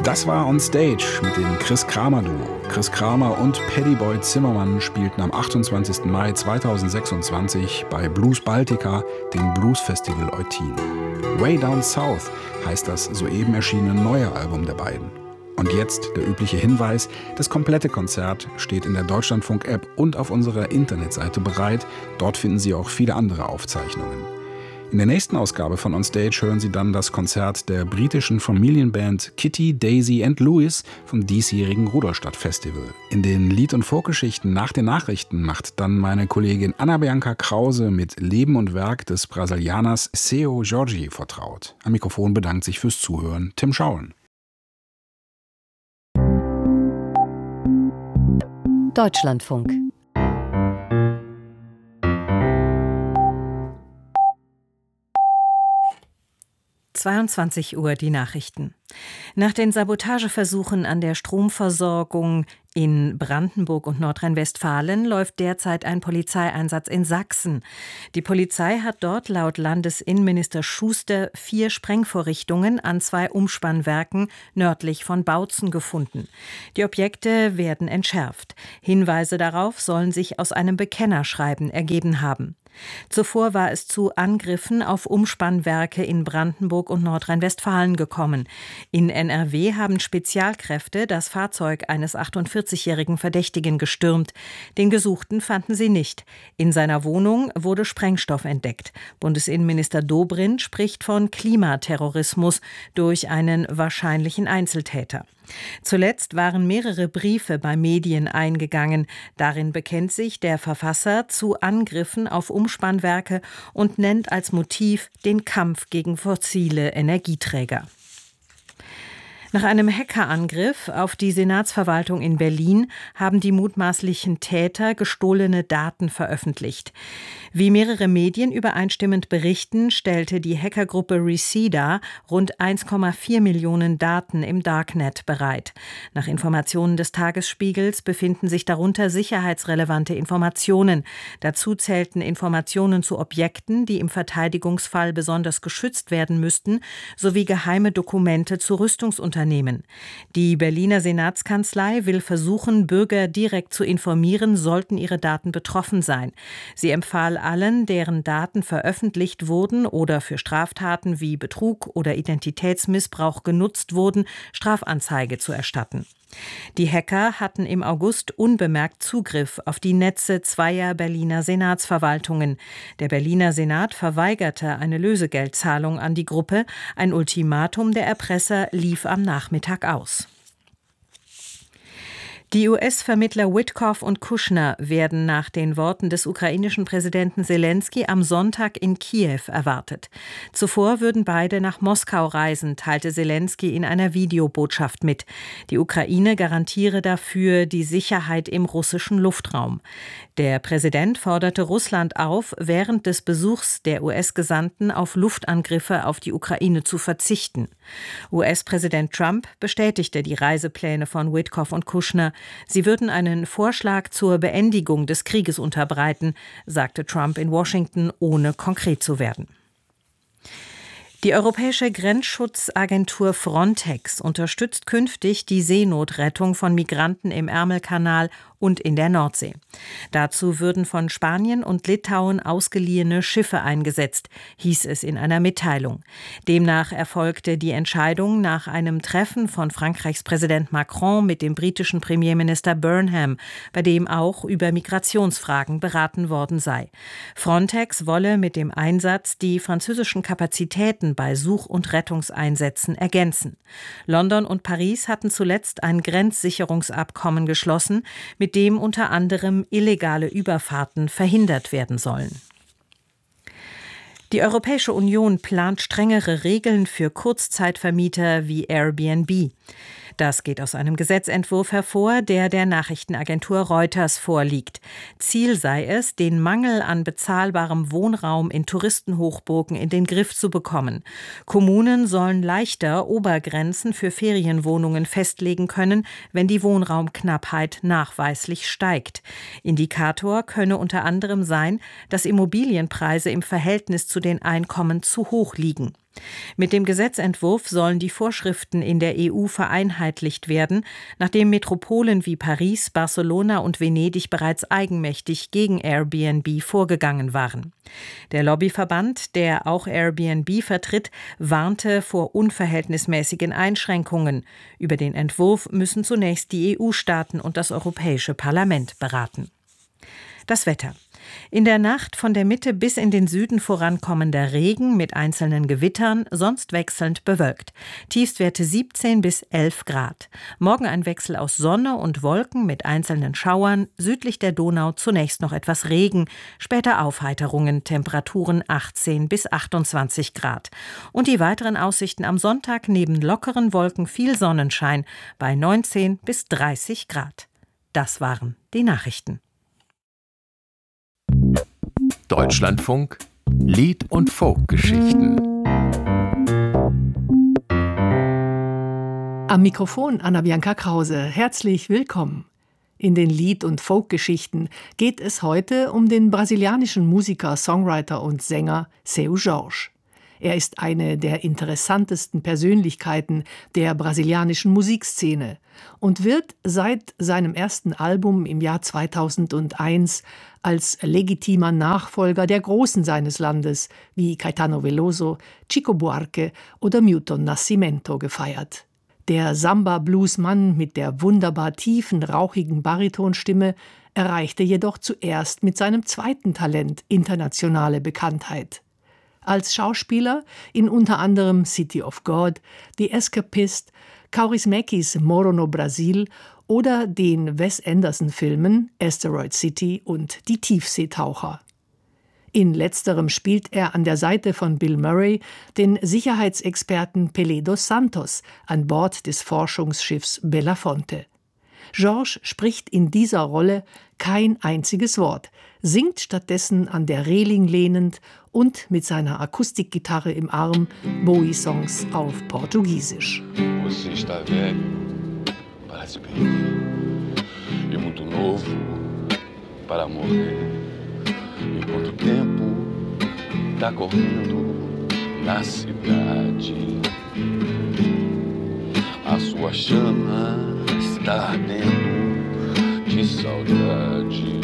Das war On Stage mit dem Chris Kramer-Duo. Chris Kramer und Paddy Boy Zimmermann spielten am 28. Mai 2026 bei Blues Baltica, dem Blues-Festival Eutin. Way Down South heißt das soeben erschienene neue Album der beiden. Und jetzt der übliche Hinweis, das komplette Konzert steht in der Deutschlandfunk-App und auf unserer Internetseite bereit. Dort finden Sie auch viele andere Aufzeichnungen. In der nächsten Ausgabe von On Stage hören Sie dann das Konzert der britischen Familienband Kitty, Daisy and Louis vom diesjährigen Rudolstadt Festival. In den Lied- und Vorgeschichten nach den Nachrichten macht dann meine Kollegin Anna-Bianca Krause mit Leben und Werk des Brasilianers Seu Jorge vertraut. Am Mikrofon bedankt sich fürs Zuhören Tim Schaulen. Deutschlandfunk. Uhr die Nachrichten. Nach den Sabotageversuchen an der Stromversorgung in Brandenburg und Nordrhein-Westfalen läuft derzeit ein Polizeieinsatz in Sachsen. Die Polizei hat dort laut Landesinnenminister Schuster 4 Sprengvorrichtungen an 2 Umspannwerken nördlich von Bautzen gefunden. Die Objekte werden entschärft. Hinweise darauf sollen sich aus einem Bekennerschreiben ergeben haben. Zuvor war es zu Angriffen auf Umspannwerke in Brandenburg und Nordrhein-Westfalen gekommen. In NRW haben Spezialkräfte das Fahrzeug eines 48-jährigen Verdächtigen gestürmt. Den Gesuchten fanden sie nicht. In seiner Wohnung wurde Sprengstoff entdeckt. Bundesinnenminister Dobrindt spricht von Klimaterrorismus durch einen wahrscheinlichen Einzeltäter. Zuletzt waren mehrere Briefe bei Medien eingegangen. Darin bekennt sich der Verfasser zu Angriffen auf Umspannwerke und nennt als Motiv den Kampf gegen fossile Energieträger. Nach einem Hackerangriff auf die Senatsverwaltung in Berlin haben die mutmaßlichen Täter gestohlene Daten veröffentlicht. Wie mehrere Medien übereinstimmend berichten, stellte die Hackergruppe Reseda rund 1,4 Millionen Daten im Darknet bereit. Nach Informationen des Tagesspiegels befinden sich darunter sicherheitsrelevante Informationen. Dazu zählten Informationen zu Objekten, die im Verteidigungsfall besonders geschützt werden müssten, sowie geheime Dokumente zu Rüstungsunternehmen. Die Berliner Senatskanzlei will versuchen, Bürger direkt zu informieren, sollten ihre Daten betroffen sein. Sie empfahl allen, deren Daten veröffentlicht wurden oder für Straftaten wie Betrug oder Identitätsmissbrauch genutzt wurden, Strafanzeige zu erstatten. Die Hacker hatten im August unbemerkt Zugriff auf die Netze 2 Berliner Senatsverwaltungen. Der Berliner Senat verweigerte eine Lösegeldzahlung an die Gruppe. Ein Ultimatum der Erpresser lief am Nachmittag aus. Die US-Vermittler Witkoff und Kushner werden nach den Worten des ukrainischen Präsidenten Selenskyj am Sonntag in Kiew erwartet. Zuvor würden beide nach Moskau reisen, teilte Selenskyj in einer Videobotschaft mit. Die Ukraine garantiere dafür die Sicherheit im russischen Luftraum. Der Präsident forderte Russland auf, während des Besuchs der US-Gesandten auf Luftangriffe auf die Ukraine zu verzichten. US-Präsident Trump bestätigte die Reisepläne von Witkoff und Kushner. Sie würden einen Vorschlag zur Beendigung des Krieges unterbreiten, sagte Trump in Washington, ohne konkret zu werden. Die Europäische Grenzschutzagentur Frontex unterstützt künftig die Seenotrettung von Migranten im Ärmelkanal und in der Nordsee. Dazu würden von Spanien und Litauen ausgeliehene Schiffe eingesetzt, hieß es in einer Mitteilung. Demnach erfolgte die Entscheidung nach einem Treffen von Frankreichs Präsident Macron mit dem britischen Premierminister Burnham, bei dem auch über Migrationsfragen beraten worden sei. Frontex wolle mit dem Einsatz die französischen Kapazitäten bei Such- und Rettungseinsätzen ergänzen. London und Paris hatten zuletzt ein Grenzsicherungsabkommen geschlossen, mit dem unter anderem illegale Überfahrten verhindert werden sollen. Die Europäische Union plant strengere Regeln für Kurzzeitvermieter wie Airbnb. Das geht aus einem Gesetzentwurf hervor, der der Nachrichtenagentur Reuters vorliegt. Ziel sei es, den Mangel an bezahlbarem Wohnraum in Touristenhochburgen in den Griff zu bekommen. Kommunen sollen leichter Obergrenzen für Ferienwohnungen festlegen können, wenn die Wohnraumknappheit nachweislich steigt. Indikator könne unter anderem sein, dass Immobilienpreise im Verhältnis zu den Einkommen zu hoch liegen. Mit dem Gesetzentwurf sollen die Vorschriften in der EU vereinheitlicht werden, nachdem Metropolen wie Paris, Barcelona und Venedig bereits eigenmächtig gegen Airbnb vorgegangen waren. Der Lobbyverband, der auch Airbnb vertritt, warnte vor unverhältnismäßigen Einschränkungen. Über den Entwurf müssen zunächst die EU-Staaten und das Europäische Parlament beraten. Das Wetter. In der Nacht von der Mitte bis in den Süden vorankommender Regen mit einzelnen Gewittern, sonst wechselnd bewölkt. Tiefstwerte 17 bis 11 Grad. Morgen ein Wechsel aus Sonne und Wolken mit einzelnen Schauern, südlich der Donau zunächst noch etwas Regen, später Aufheiterungen, Temperaturen 18 bis 28 Grad. Und die weiteren Aussichten am Sonntag neben lockeren Wolken viel Sonnenschein bei 19 bis 30 Grad. Das waren die Nachrichten. Deutschlandfunk Lied- und Folkgeschichten. Am Mikrofon Anna-Bianca Krause. Herzlich willkommen. In den Lied- und Folkgeschichten geht es heute um den brasilianischen Musiker, Songwriter und Sänger Seu Jorge. Er ist eine der interessantesten Persönlichkeiten der brasilianischen Musikszene und wird seit seinem ersten Album im Jahr 2001 als legitimer Nachfolger der Großen seines Landes wie Caetano Veloso, Chico Buarque oder Milton Nascimento gefeiert. Der Samba-Blues-Mann mit der wunderbar tiefen, rauchigen Baritonstimme erreichte jedoch zuerst mit seinem zweiten Talent internationale Bekanntheit. Als Schauspieler in unter anderem City of God, The Escapist, Kaurismäkis Moro no Brasil oder den Wes Anderson-Filmen Asteroid City und Die Tiefseetaucher. In letzterem spielt er an der Seite von Bill Murray den Sicherheitsexperten Pelé dos Santos an Bord des Forschungsschiffs Belafonte. Jorge spricht in dieser Rolle kein einziges Wort, singt stattdessen an der Reling lehnend und mit seiner Akustikgitarre im Arm Bowie-Songs auf Portugiesisch. Você está velho para se perder e muito novo para morrer. E quanto tempo tá correndo na cidade? A sua chama está ardendo de saudade.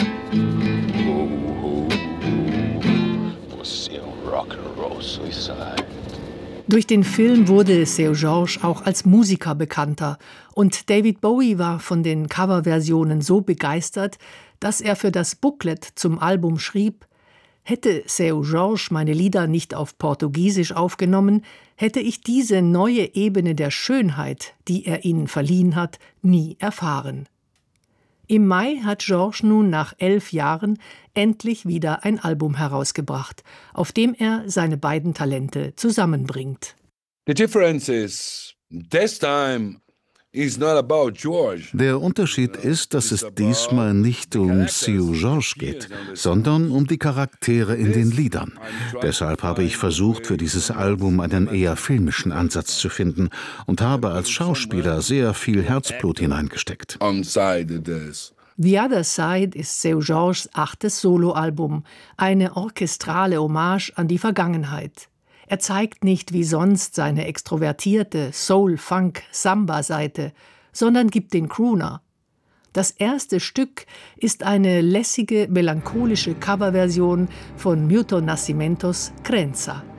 Você é rock'n'roll suicide. Durch den Film wurde Seu Jorge auch als Musiker bekannter und David Bowie war von den Coverversionen so begeistert, dass er für das Booklet zum Album schrieb: Hätte Seu Jorge meine Lieder nicht auf Portugiesisch aufgenommen, hätte ich diese neue Ebene der Schönheit, die er ihnen verliehen hat, nie erfahren. Im Mai hat Jorge nun nach 11 Jahren endlich wieder ein Album herausgebracht, auf dem er seine beiden Talente zusammenbringt. The difference is this time is not about George. Der Unterschied ist, dass es diesmal nicht um Seu Jorge geht, sondern um die Charaktere in den Liedern. Deshalb habe ich versucht, für dieses Album einen eher filmischen Ansatz zu finden und habe als Schauspieler sehr viel Herzblut hineingesteckt. The Other Side ist Seu Jorges 8. Soloalbum, eine orchestrale Hommage an die Vergangenheit. Er zeigt nicht wie sonst seine extrovertierte Soul-Funk-Samba-Seite, sondern gibt den Crooner. Das erste Stück ist eine lässige, melancholische Coverversion von Milton Nascimentos Crença.